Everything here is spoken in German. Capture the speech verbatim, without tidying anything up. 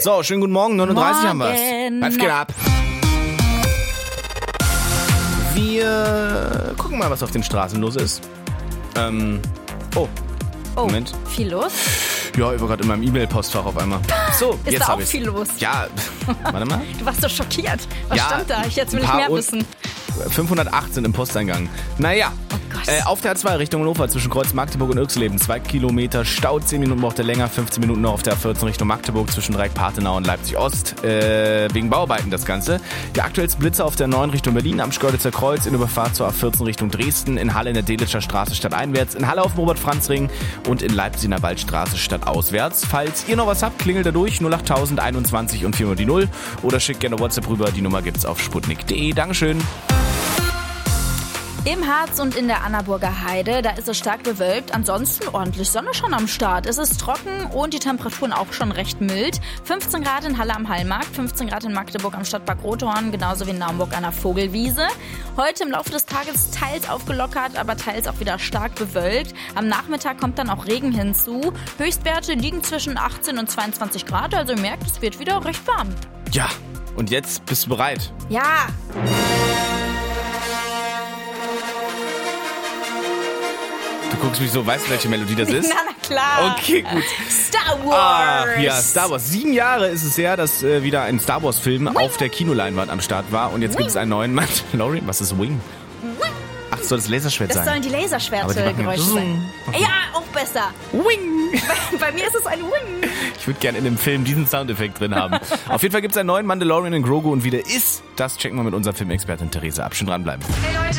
So, schönen guten Morgen, neun Uhr dreißig haben wir's. Morgen. Was geht ab? Wir gucken mal, was auf den Straßen los ist. Ähm, oh, Oh, Moment. viel los? Ja, ich war gerade in meinem E-Mail-Postfach auf einmal. So, Ist jetzt da auch habe ich viel los? Ja, warte mal. Du warst so schockiert. Was Ja, stand da? Ich jetzt will ein ich paar mehr Un- wissen. fünfhundertachtzehn im Posteingang. Naja, Oh Gott. äh, auf der A zwei Richtung Hannover zwischen Kreuz Magdeburg und Irxleben. Zwei Kilometer Stau, zehn Minuten braucht er länger, fünfzehn Minuten noch auf der A vierzehn Richtung Magdeburg zwischen Dreieck-Partenau und Leipzig-Ost. Äh, wegen Bauarbeiten das Ganze. Die aktuellsten Blitzer auf der neun Richtung Berlin, am Schkeuditzer Kreuz, in Überfahrt zur A vierzehn Richtung Dresden, in Halle in der Delitscher Straße stadteinwärts, in Halle auf dem Robert-Franz-Ring und in Leipzig in der Waldstraße stadtauswärts. Falls ihr noch was habt, klingelt da durch null acht tausend einundzwanzig und vier die null oder schickt gerne WhatsApp rüber. Die Nummer gibt's auf sputnik punkt de. Dankeschön. Im Harz und in der Annaburger Heide, da ist es stark bewölkt. Ansonsten ordentlich Sonne schon am Start. Es ist trocken und die Temperaturen auch schon recht mild. fünfzehn Grad in Halle am Hallmarkt, fünfzehn Grad in Magdeburg am Stadtpark Rothorn, genauso wie in Naumburg an der Vogelwiese. Heute im Laufe des Tages teils aufgelockert, aber teils auch wieder stark bewölkt. Am Nachmittag kommt dann auch Regen hinzu. Höchstwerte liegen zwischen achtzehn und zweiundzwanzig Grad, also ihr merkt, es wird wieder recht warm. Ja, und jetzt bist du bereit? Ja, Du guckst mich so, weißt du, welche Melodie das ist? na, na klar. Okay, gut. Star Wars. Ach ja, Star Wars. Sieben Jahre ist es her, dass äh, wieder ein Star Wars Film auf der Kinoleinwand am Start war. Und jetzt gibt es einen neuen Mandalorian. Was ist Wing? Ach, das soll das Laserschwert Das sein. sollen die Aber die Laserschwerte-Geräusche machen- sein. Ja, auch besser. Wing! Bei, bei mir ist es ein Wing. Ich würde gerne in dem Film diesen Soundeffekt drin haben. Auf jeden Fall gibt es einen neuen Mandalorian in Grogu und wie der ist, das checken wir mit unserer Filmexpertin Theresa ab. Schön dranbleiben. Hey Leute,